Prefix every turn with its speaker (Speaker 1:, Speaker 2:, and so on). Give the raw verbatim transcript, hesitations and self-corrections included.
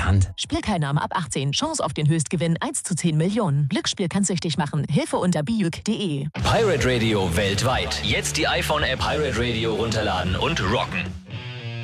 Speaker 1: Interessant.
Speaker 2: Spielteilnahme ab achtzehn. Chance auf den Höchstgewinn eins zu zehn Millionen. Glücksspiel kann süchtig machen. Hilfe unter biuk punkt de.
Speaker 3: Pirate Radio weltweit. Jetzt die iPhone-App Pirate Radio runterladen und rocken.